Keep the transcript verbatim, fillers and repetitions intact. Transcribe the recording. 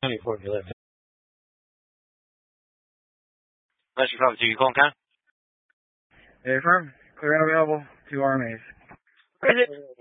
Before you live. Unless you're probably to you calling, Con? Hey, firm. Clear and available. Two R M As. Where is it?